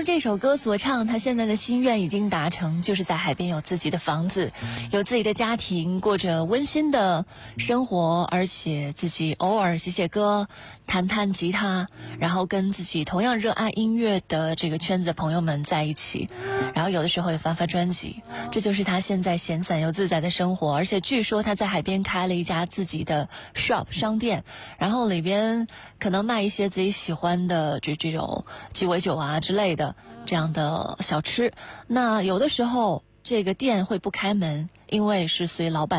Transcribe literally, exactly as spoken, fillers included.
如这首歌所唱，他现在的心愿已经达成，就是在海边有自己的房子，有自己的家庭，过着温馨的生活，而且自己偶尔写写歌，弹弹吉他，然后跟自己同样热爱音乐的这个圈子的朋友们在一起，然后有的时候也发发专辑，这就是他现在闲散又自在的生活。而且据说他在海边开了一家自己的 shop 商店，然后里边可能卖一些自己喜欢的这这种鸡尾酒啊之类的这样的小吃。那有的时候这个店会不开门，因为是随老板